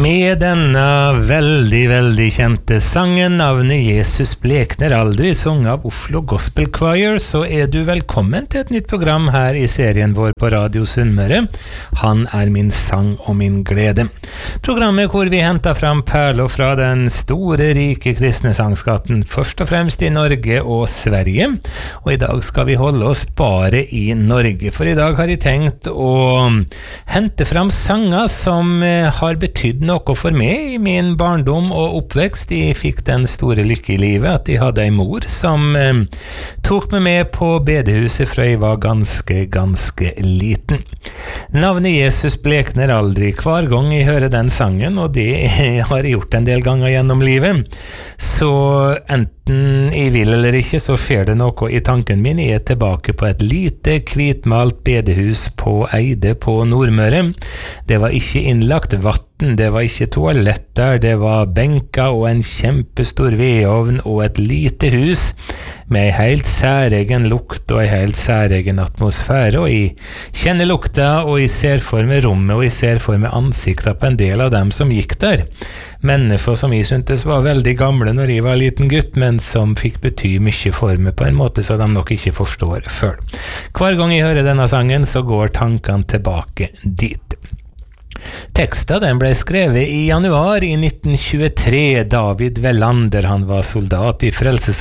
Med denne veldig kjente sangen Navnet Jesus blekner aldri, sunget av Oslo Gospel Choir, så du velkommen til et nytt program her i serien vår på Radio Sunnmøre. Han min sang og min glede. Programmet hvor vi hentet fram perler fra den store, rike kristne sangskatten, først og fremst i Norge og Sverige. Og i dag skal vi holde oss bare i Norge, for i dag har jeg tenkt å hente fram sanger som har betydd noe for meg i min barndom og oppvekst. Jeg fikk den store lykke i livet at jeg hadde en mor som tok meg med på bedehuset fra jeg var ganske liten. Navnet Jesus blekner aldri. Hver gang jeg hører den sangen, og det har jeg gjort en del ganger gjennom livet, så enten jeg vil eller ikke, så skjer det noe i tanken min. Jeg tilbake på et lite, hvitmalt bedehus på Eide på Nordmøre. Det var ikke innlagt vatten, det var ikke toaletter, det var benker og en kjempestor vedovn og et lite hus med en helt særegen lukt og en helt særegen atmosfære, og jeg kjenner lukta, og jeg ser for meg rommet, og jeg ser for meg ansiktet på en del av dem som gikk der. Mennesker som jeg syntes var veldig gamle når jeg var liten gutt, men som fikk bety mye for meg på en måte så de nok ikke forstår selv. Hver gang jeg hører denne sangen, så går tankene tilbake dit. Teksten den ble skrevet i januar i 1923. David Velander, han var soldat i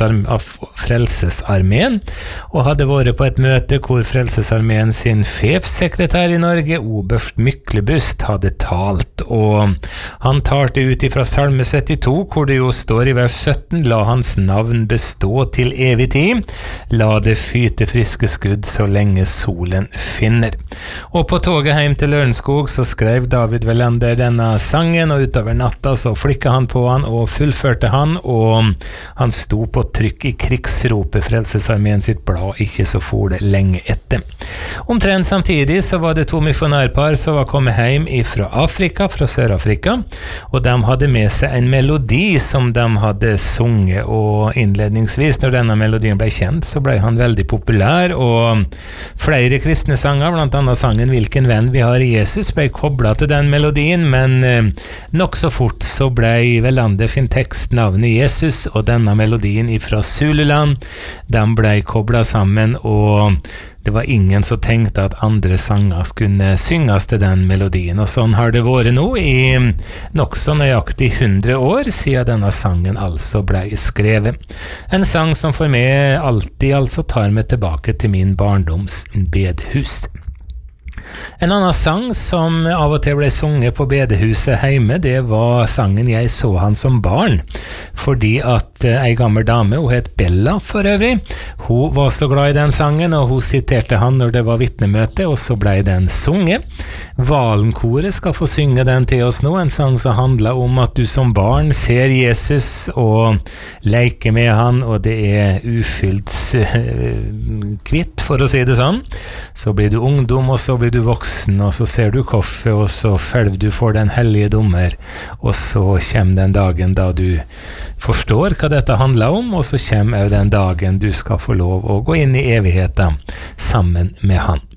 Frelsesarmeen og hadde vært på et møte hvor Frelsesarmeen sin sjefsekretær i Norge, Oberst Myklebust, hadde talt, og han talte ut ifra Salme 72, hvor det jo står i vers 17: La hans navn bestå til evig tid, la det fyte friske skudd så lenge solen finner. Og på toget hjem til Lørenskog så skrev David Velander denne sangen, og utover natta så flikket han på han og fullførte han, og han sto på trykk i krigsropet Frelsesarmeen sitt blad, ikke så for det lenge etter. Omtrent samtidig så var det to misjonærpar som var kommet hjem fra Afrika, fra Sør-Afrika, og de hadde med seg en melodi som de hadde sunget, og innledningsvis når denne melodien ble kjent, så ble han veldig populær, og flere kristne sanger, blant annet sangen Hvilken venn vi har i Jesus, ble koblet til den melodien, men nok så fort så ble Velander sin tekst Navnet Jesus og denne melodien ifra Zululand, de ble koblet sammen, og det var ingen som tenkte at andre sanger skulle synges til den melodien, og sånn har det vært nå i nok så nøyaktig 100 år siden denne sangen altså ble skrevet. En sang som for meg alltid altså tar meg tilbake til min barndoms bedehus. En annen sang som av og til ble sunget på bedehuset hjemme, det var sangen Jeg så han som barn, fordi at en gammel dame, hun het Bella for øvrig, hun var så glad i den sangen, og hun siterte han når det var vitnemøte, og så ble den sunget. Valenkoret skal få synge den til oss nå, en sang som handler om at du som barn ser Jesus og leker med han, og det uskylds kvitt, for å si det sånn. Så blir du ungdom, og så blir du voksen, og så ser du korset, og så følger du for den hellige dommer, og så kommer den dagen da du forstår hva dette handler om, og så kommer også den dagen du skal få lov å gå inn i evigheten sammen med han.